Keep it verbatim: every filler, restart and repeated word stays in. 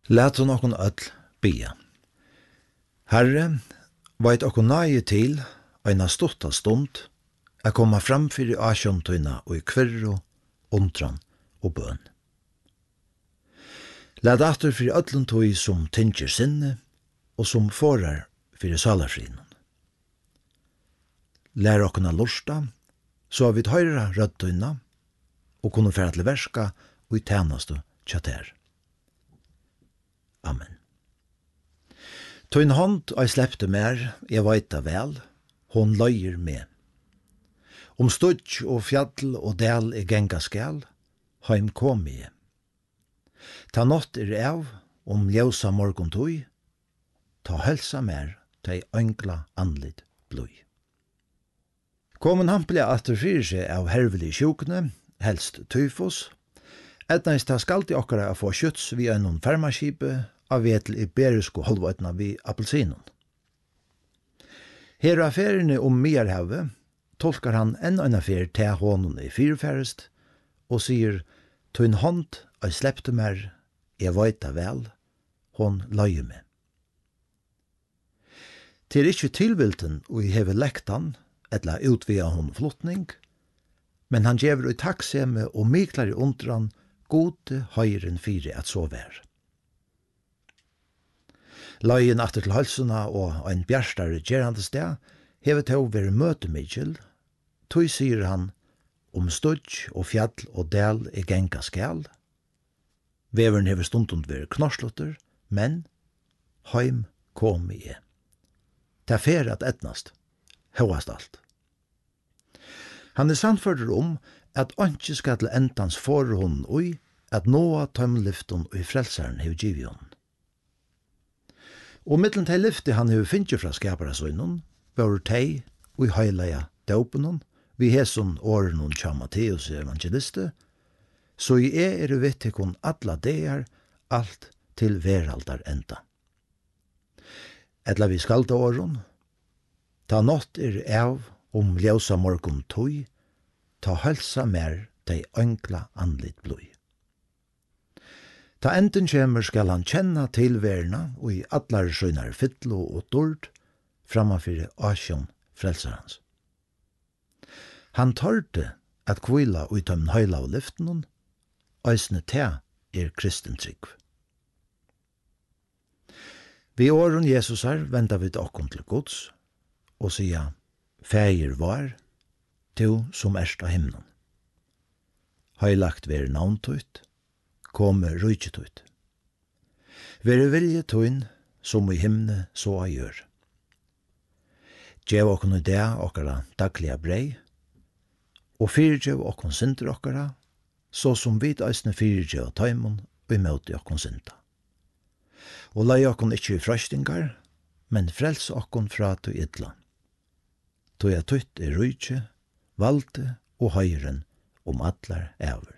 Lat hon okon öll bia. Herre, veit okon nage til, eina stutta stund, a koma fram fyrir asjontøyna og i kvirru, undran og bøn. Lat atur fyrir öllum tøy som tinger sinne, og som forar fyrir salarfrinen. Lær okona lursta, så vi høyra røddøyna, og kunne færa til verska og i tænastu tjater. Amen. Tøyn hånd og jeg slepte mer, jeg veita vel, hon løyer med. Om studj og fjall og del i genga skal, heim kom jeg. Ta nått er av, om ljøsa morgon tøy, ta helsa mer, ta i øngla anlid bløy. Komen hampelig atter fyrir seg av hervelig sjukne, helst tyfus, etnæst ta skalti okkara a få kjøts vi einon fermaskipe av vetel iberisko holvøytna vi appelsinon. Her av feriene om Mierhavet tolkar han enn ein affær til hånden i fyrfærest, og sier, «Tøyn hånd, jeg slepte mer, jeg veita vel, hon løye med.» Til ikkje tilvilten og i heve lektan, etla utvia hon flotning, men han gjever i takkseme og miklar i undran gode høyren fire at så vær. Løyen atter til halsuna og ein bjerstare gerande sted hever til å være møtemidjel, tog sier han om studj og fjall og del i genga skal. Veveren hever stundund være knorslotter, men heim kom i. Ta fer at etnast, høyast alt. Han er sannfører om at ønske skal til endans forhånd ui at nåa tømlyften og i frelsaren hev givion. Og mittlen til lyfte han hev finnje fra skaparasøynon, var tei og i heileia døpenon, vi heson årenon tja Matteus evangeliste, så i e er vittikon atla deir alt til veraldar enda. Etla vi skalda åren, ta nått er av om ljøsa morgon tøy, ta halsa mer dei ønkla anlit bløy. Ta enden kjemur skal han kjenna tilverna og i allar skjønnar fytlo og dord framafyrir asjon frelsarans. Han tørte at kvila og i tømmen høyla og lyftenon, eisne te er kristen trygg. Vi åren Jesusar venda vi okkom til Guds, og sia, Fægir var, du som erst av himnen. Høylagt ver navntøyt, komme rujtjetøyt. Vere vilje tøyn, som i himne så a gjør. Gjev okkon i det okkara dagliga brei, og fyrgjev okkon synder okkara, så som vid eisne fyrgjev tøymon og i møte okkon synda. Og lei okkon ikkje i frøstingar, men frels okkon fra til idla. Tog jeg tøyt er rujtje, valde og høyren om atlar æver.